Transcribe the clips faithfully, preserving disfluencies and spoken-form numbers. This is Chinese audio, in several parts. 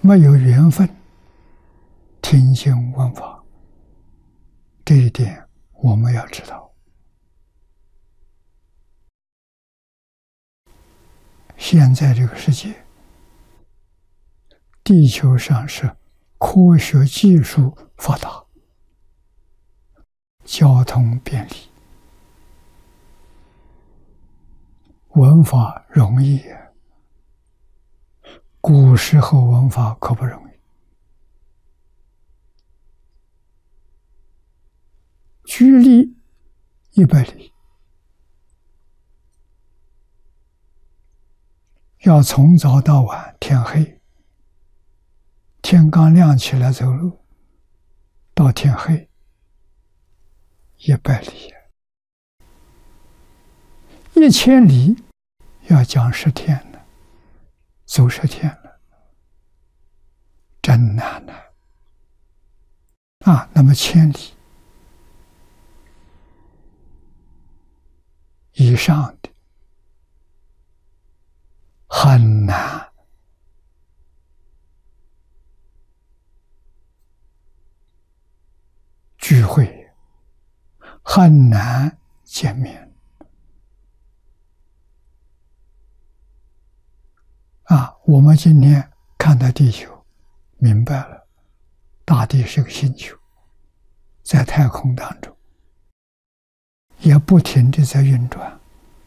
没有缘分听经闻法，这一点我们要知道。现在这个世界，地球上是科学技术发达，交通便利，闻法容易，古时候闻法可不容易。距离一百里，要从早到晚，天黑，天刚亮起来走路，到天黑，一百里，一千里要讲十天了，走十天了，真难呐！啊，那么千里以上的很难。聚会很难见面啊！我们今天看到地球，明白了，大地是个星球，在太空当中，也不停地在运转。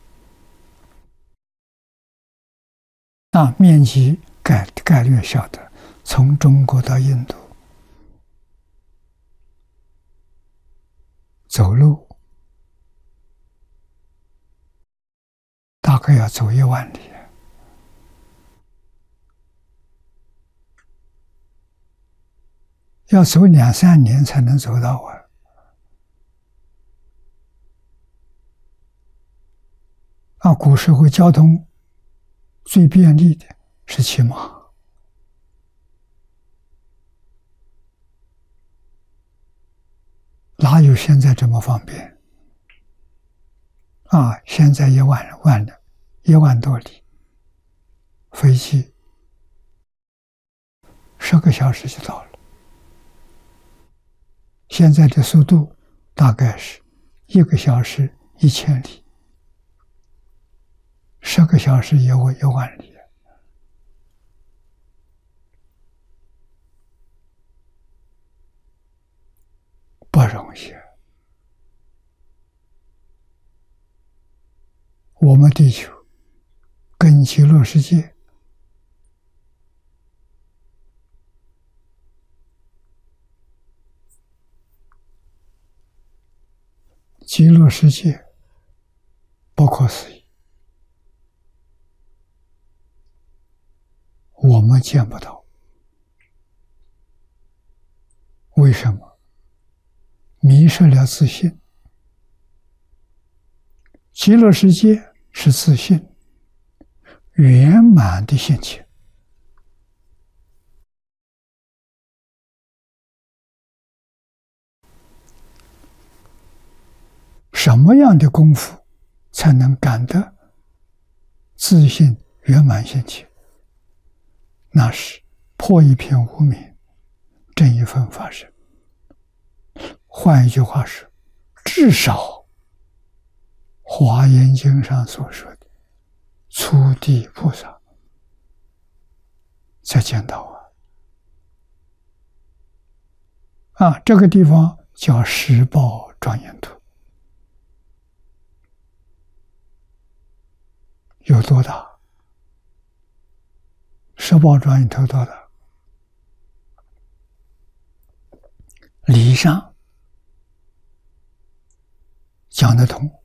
啊，面积概概略晓得，从中国到印度，走路大概要走一万里，要走两三年才能走到啊！啊，古时候交通最便利的是骑马，哪有现在这么方便？啊，现在一万万了，一万多里，飞机十个小时就到了。现在的速度大概是一个小时一千里，十个小时也有一万里，不容易。我们地球跟极乐世界极乐世界不可思议，我们见不到。为什么？迷失了自信。极乐世界是自信圆满的心情。什么样的功夫才能感得自信圆满心情？那是破一片无明，正一分法身。换一句话说，至少华严经上所说的初地菩萨才见到啊！啊，这个地方叫十报庄严图。有多大？十报庄严图多大？理上讲得通，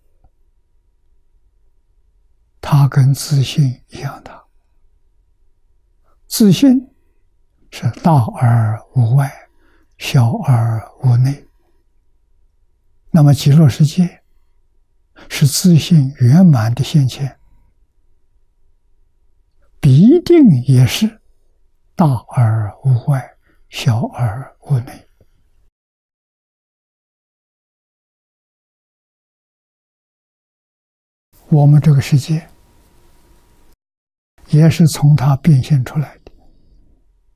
它跟自信一样大。自信是大而无外，小而无内。那么极乐世界是自信圆满的现前，必定也是大而无外，小而无内。我们这个世界也是从它变现出来的。